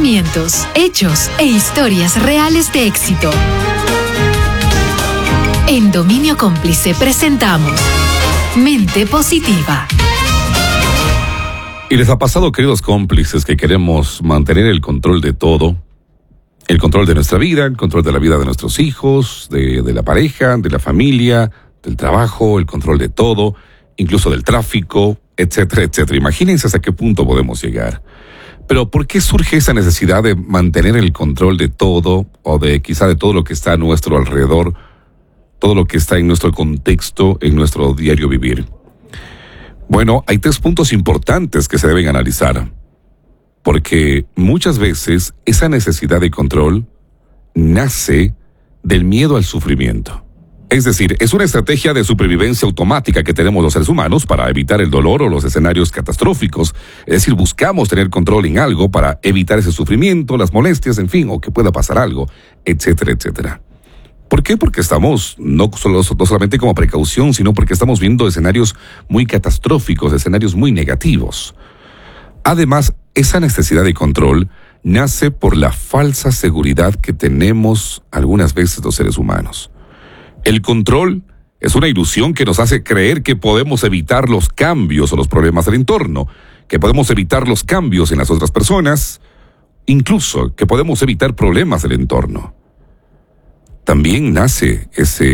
pensamientos, hechos e historias reales de éxito. En Dominio Cómplice presentamos Mente Positiva. ¿Y les ha pasado, queridos cómplices, que queremos mantener el control de todo? El control de nuestra vida, el control de la vida de nuestros hijos, de la pareja, de la familia, del trabajo, el control de todo, incluso del tráfico, etcétera, etcétera. Imagínense hasta qué punto podemos llegar. Pero ¿por qué surge esa necesidad de mantener el control de todo, o de quizá de todo lo que está a nuestro alrededor, todo lo que está en nuestro contexto, en nuestro diario vivir? Bueno, hay 3 puntos importantes que se deben analizar, porque muchas veces esa necesidad de control nace del miedo al sufrimiento. Es decir, es una estrategia de supervivencia automática que tenemos los seres humanos para evitar el dolor o los escenarios catastróficos. Es decir, buscamos tener control en algo para evitar ese sufrimiento, las molestias, en fin, o que pueda pasar algo, etcétera, etcétera. ¿Por qué? Porque estamos, no solamente como precaución, sino porque estamos viendo escenarios muy catastróficos, escenarios muy negativos. Además, esa necesidad de control nace por la falsa seguridad que tenemos algunas veces los seres humanos. El control es una ilusión que nos hace creer que podemos evitar los cambios o los problemas del entorno, que podemos evitar los cambios en las otras personas, incluso que podemos evitar problemas del entorno. También nace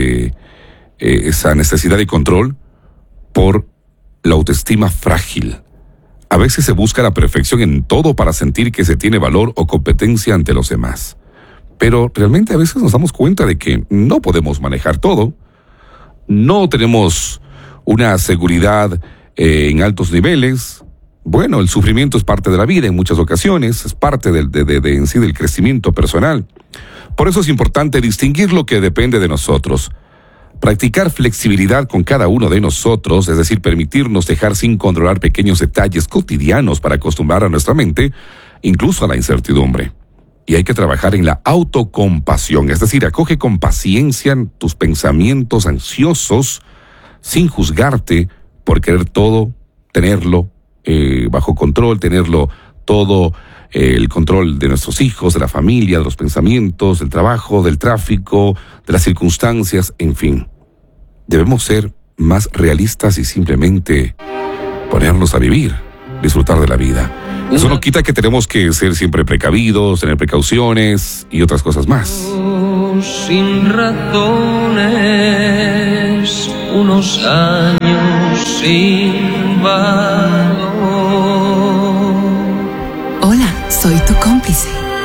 esa necesidad de control por la autoestima frágil. A veces se busca la perfección en todo para sentir que se tiene valor o competencia ante los demás. Pero realmente a veces nos damos cuenta de que no podemos manejar todo. No tenemos una seguridad en altos niveles. Bueno, el sufrimiento es parte de la vida en muchas ocasiones, es parte en sí del crecimiento personal. Por eso es importante distinguir lo que depende de nosotros. Practicar flexibilidad con cada uno de nosotros, es decir, permitirnos dejar sin controlar pequeños detalles cotidianos para acostumbrar a nuestra mente, incluso a la incertidumbre. Y hay que trabajar en la autocompasión, es decir, acoge con paciencia tus pensamientos ansiosos, sin juzgarte por querer todo, tenerlo bajo control, tenerlo todo, el control de nuestros hijos, de la familia, de los pensamientos, del trabajo, del tráfico, de las circunstancias, en fin. Debemos ser más realistas y simplemente ponernos a vivir, disfrutar de la vida. Eso no quita que tenemos que ser siempre precavidos, tener precauciones y otras cosas más. Sin razones, unos años sin valor. Hola, soy tu cómplice.